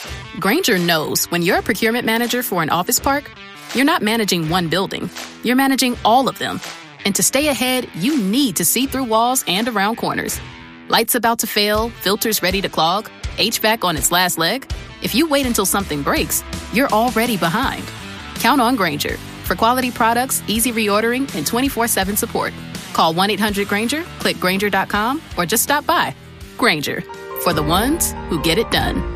Grainger knows when you're a procurement manager for an office park, you're not managing one building. You're managing all of them. And to stay ahead, you need to see through walls and around corners. Lights about to fail, filters ready to clog, HVAC on its last leg. If you wait until something breaks, you're already behind. Count on Grainger for quality products, easy reordering, and 24/7 support. Call 1-800-GRAINGER, click Grainger.com, or just stop by. Grainger, for the ones who get it done.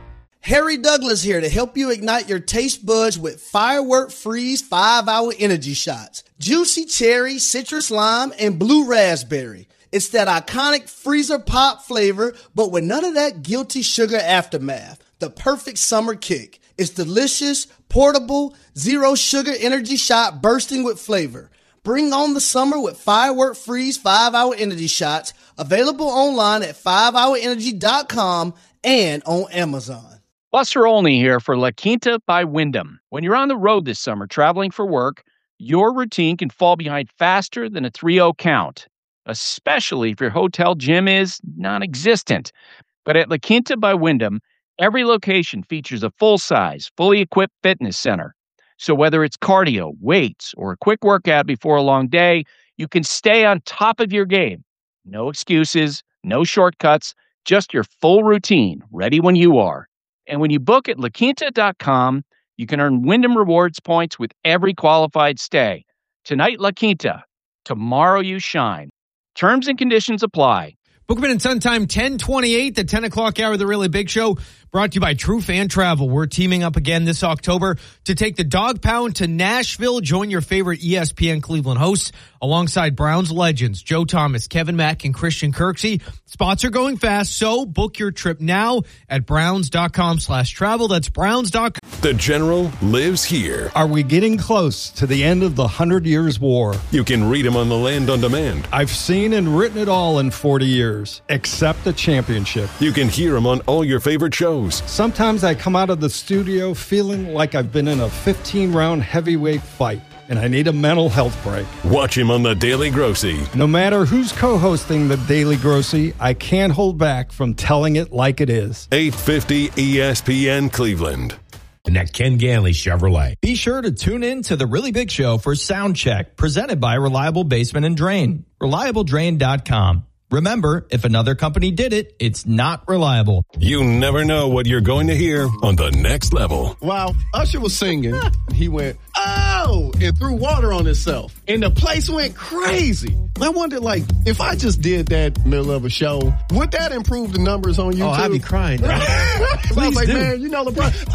Harry Douglas here to help you ignite your taste buds with Firework Freeze 5-Hour Energy Shots. Juicy cherry, citrus lime, and blue raspberry. It's that iconic freezer pop flavor, but with none of that guilty sugar aftermath. The perfect summer kick. It's delicious, portable, zero sugar energy shot bursting with flavor. Bring on the summer with Firework Freeze 5-Hour Energy Shots. Available online at 5hourenergy.com and on Amazon. Buster Olney here for La Quinta by Wyndham. When you're on the road this summer traveling for work, your routine can fall behind faster than a 3-0 count, especially if your hotel gym is non-existent. But at La Quinta by Wyndham, every location features a full-size, fully equipped fitness center. So whether it's cardio, weights, or a quick workout before a long day, you can stay on top of your game. No excuses, no shortcuts, just your full routine, ready when you are. And when you book at LaQuinta.com, you can earn Wyndham Rewards points with every qualified stay. Tonight, La Quinta. Tomorrow, you shine. Terms and conditions apply. Bookman and Son Time 10:28, the 10 o'clock hour of the Really Big Show, brought to you by True Fan Travel. We're teaming up again this October to take the Dog Pound to Nashville. Join your favorite ESPN Cleveland hosts alongside Browns legends Joe Thomas, Kevin Mack, and Christian Kirksey. Spots are going fast, so book your trip now at browns.com/travel. That's browns.com. The General lives here. Are we getting close to the end of the 100 Years' War? You can read him on the Land on Demand. I've seen and written it all in 40 years, except the championship. You can hear him on all your favorite shows. Sometimes I come out of the studio feeling like I've been in a 15-round heavyweight fight, and I need a mental health break. Watch him on The Daily Grossy. No matter who's co-hosting The Daily Grossy, I can't hold back from telling it like it is. 850 ESPN Cleveland. And at Ken Ganley Chevrolet. Be sure to tune in to the Really Big Show for Sound Check, presented by Reliable Basement and Drain. ReliableDrain.com. Remember, if another company did it, it's not reliable. You never know what you're going to hear on The Next Level. While Usher was singing, he went, oh, and threw water on himself. And the place went crazy. I wondered, if I just did that middle of a show, would that improve the numbers on YouTube? Oh, I'd be crying. I was like, man, LeBron.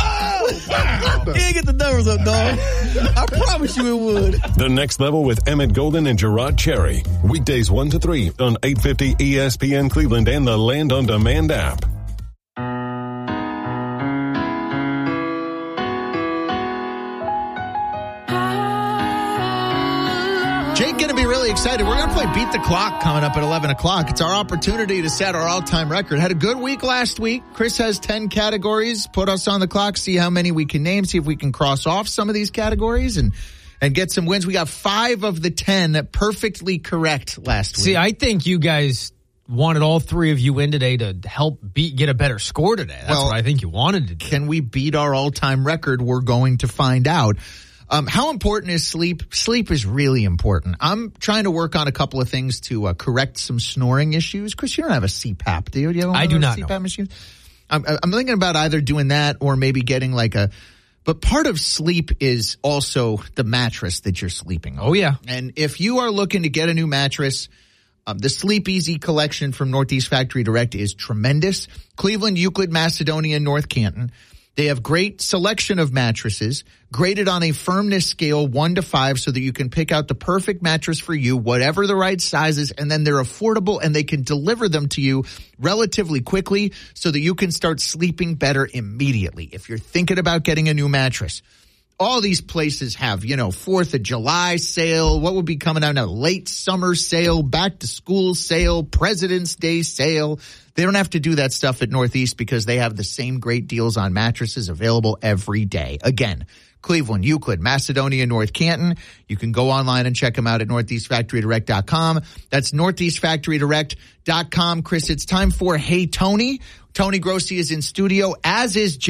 Oh, you didn't get the numbers up, dog. I promise you it would. The Next Level with Emmett Golden and Gerard Cherry. Weekdays 1 to 3 on 850 ESPN Cleveland and the Land on Demand app. Jake going to be really excited. We're going to play Beat the Clock coming up at 11 o'clock. It's our opportunity to set our all-time record. Had a good week last week. Chris has 10 categories. Put us on the clock, see how many we can name, see if we can cross off some of these categories and get some wins. We got 5 of the 10 perfectly correct last week. See, I think you guys wanted all 3 of you in today to help get a better score today. That's what I think you wanted to do. Can we beat our all-time record? We're going to find out. How important is sleep? Sleep is really important. I'm trying to work on a couple of things to correct some snoring issues. Chris, you don't have a CPAP, do you? I do not. CPAP machine? I'm thinking about either doing that or maybe getting but part of sleep is also the mattress that you're sleeping on. Oh, yeah. And if you are looking to get a new mattress, the Sleep Easy collection from Northeast Factory Direct is tremendous. Cleveland, Euclid, Macedonia, North Canton. They have great selection of mattresses, graded on a firmness scale 1 to 5 so that you can pick out the perfect mattress for you, whatever the right size is, and then they're affordable and they can deliver them to you relatively quickly so that you can start sleeping better immediately. If you're thinking about getting a new mattress, all these places have, 4th of July sale, what would be coming out now, late summer sale, back to school sale, President's Day sale. They don't have to do that stuff at Northeast because they have the same great deals on mattresses available every day. Again, Cleveland, Euclid, Macedonia, North Canton. You can go online and check them out at NortheastFactoryDirect.com. That's NortheastFactoryDirect.com. Chris, it's time for Hey Tony. Tony Grossi is in studio, as is